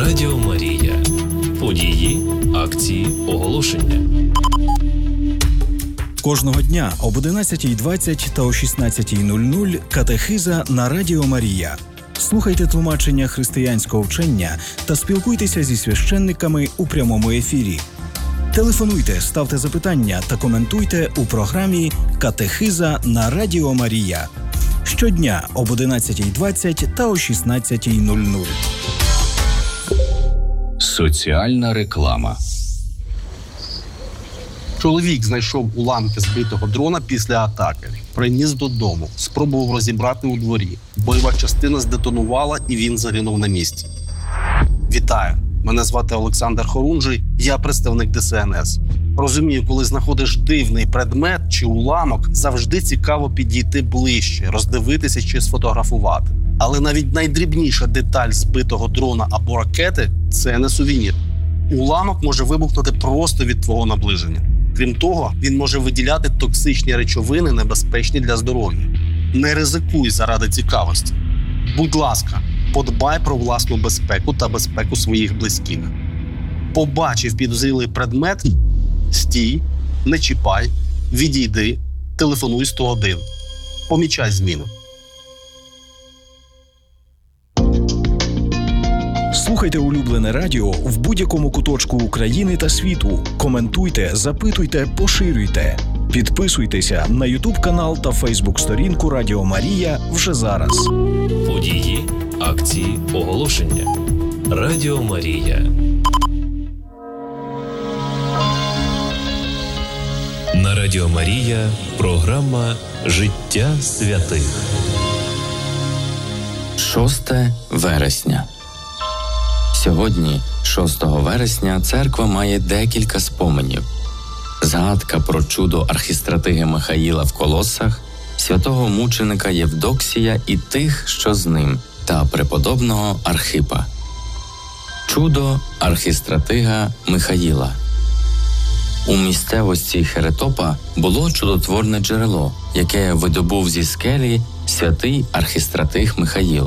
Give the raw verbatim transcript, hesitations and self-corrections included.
Радіо Марія. Події, акції, оголошення. Кожного дня об одинадцятій двадцять та о шістнадцятій нуль нуль катехиза на Радіо Марія. Слухайте тлумачення християнського вчення та спілкуйтеся зі священниками у прямому ефірі. Телефонуйте, ставте запитання та коментуйте у програмі «Катехиза на Радіо Марія». Щодня об одинадцятій двадцять та о шістнадцятій нуль нуль. Соціальна реклама. Чоловік знайшов уламки збитого дрона після атаки. Приніс додому, спробував розібрати у дворі. Бойова частина здетонувала і він загинув на місці. Вітаю! Мене звати Олександр Хорунжий, я представник Д С Н С. Розумію, коли знаходиш дивний предмет чи уламок, завжди цікаво підійти ближче, роздивитися чи сфотографувати. Але навіть найдрібніша деталь збитого дрона або ракети – це не сувенір. Уламок може вибухнути просто від твого наближення. Крім того, він може виділяти токсичні речовини, небезпечні для здоров'я. Не ризикуй заради цікавості. Будь ласка, подбай про власну безпеку та безпеку своїх близьких. Побачив підозрілий предмет – стій, не чіпай, відійди, телефонуй сто один. Помічай зміну. Слухайте улюблене радіо в будь-якому куточку України та світу. Коментуйте, запитуйте, поширюйте. Підписуйтеся на ютуб-канал та фейсбук-сторінку Радіо Марія вже зараз. Події, акції, оголошення. Радіо Марія. На Радіо Марія програма «Життя святих». шосте вересня. Сьогодні, шостого вересня, церква має декілька споменів. Згадка про чудо архістратиги Михаїла в Колосах, святого мученика Євдоксія і тих, що з ним, та преподобного Архипа. Чудо архістратига Михаїла. У місцевості Херетопа було чудотворне джерело, яке видобув зі скелі святий архістратиг Михаїл.